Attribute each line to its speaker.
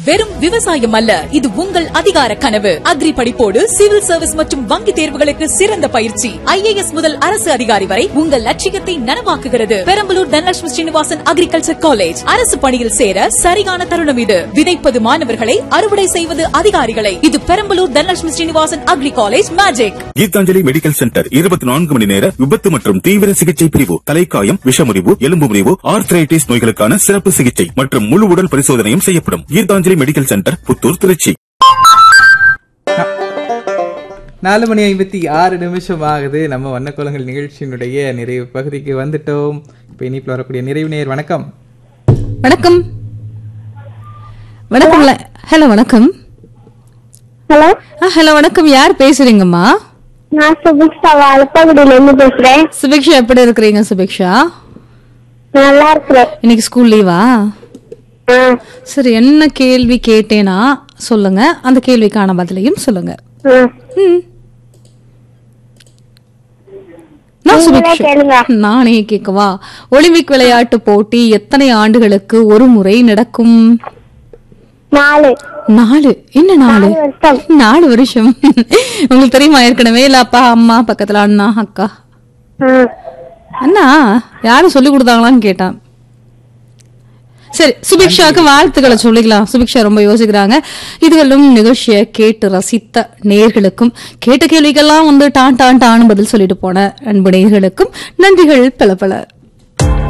Speaker 1: வெறும் விவசாயம் அல்ல, இது உங்கள் அதிகார கனவு. அக்ரி படிப்போடு சிவில் சர்வீஸ் மற்றும் வங்கி தேர்வுகளுக்கு சிறந்த பயிற்சி. IAS முதல் அரசு அதிகாரி வரை உங்கள் லட்சியத்தை நனவாக்குகிறது. Perambalur Dhanalakshmi Srinivasan agriculture college. அரசு பணியில் சேர சரியான தருணம் இது. விதைப்பது மாணவர்களை, அறுவடை செய்வது அதிகாரிகளை. இது Perambalur Dhanalakshmi Srinivasan agri college magic.
Speaker 2: Gitanjali medical centre 24 மணி நேர விபத்து மற்றும் தீவிர சிகிச்சை பிரிவு. தலைக்காயம், விஷமுறிவு, எலும்பு முறிவு, ஆர்த்ரைட்டிஸ் நோய்களுக்கான சிறப்பு சிகிச்சை மற்றும் முழு உடல் பரிசோதனையும் செய்யப்படும். Gitanjali medical centre, Puthur, Trichy.
Speaker 3: 4:56 ஆகுது. நம்ம வண்ணக்கோலங்கள் நிகழ்ச்சியினுடைய நிறைவு பகுதிக்கு வந்துட்டோம். இப்போ இனிப்பில் வரக்கூடிய நிறைவு நேர். வணக்கம்.
Speaker 4: வணக்கம். வணக்கம். ஹலோ, வணக்கம்.
Speaker 5: ஹலோ.
Speaker 4: ஹலோ, வணக்கம். யார் பேசுறீங்கம்மா?
Speaker 5: நான் சுபிக்ஷா, அலப்பாகுடியில இருந்து பேசுறேன்.
Speaker 4: சுபிக்ஷா, எப்படி இருக்கிறீங்க சுபிக்ஷா?
Speaker 5: நல்லா இருக்கிறேன்.
Speaker 4: இன்னைக்கு ஸ்கூல் லீவா? சரி, என்ன கேள்வி கேட்டேனா சொல்லுங்க, அந்த கேள்விக்கான பதிலையும் சொல்லுங்க. நானே கேட்கவா? ஒலிம்பிக் விளையாட்டு போட்டி எத்தனை ஆண்டுகளுக்கு ஒரு முறை நடக்கும்? 4. என்ன 4 வருஷம்? உங்களுக்கு தெரியுமா ஏற்கனவே? இல்ல அப்பா, அம்மா, பக்கத்துல அண்ணா, அக்கா? அண்ணா யாரும் சொல்லி கொடுத்தாங்களான்னு கேட்டான். சரி, சுபிக்ஷாவுக்கு வாழ்த்துக்களை சொல்லிக்கலாம். சுபிக்ஷா ரொம்ப யோசிக்கிறாங்க. இதுகளும் நிகழ்ச்சியை கேட்டு ரசித்த நேர்களுக்கும், கேட்ட கேள்விக்கெல்லாம் டான் டான் டான் பதில் சொல்லிட்டு போன அன்பு நேர்களுக்கும் நன்றிகள் பல பல.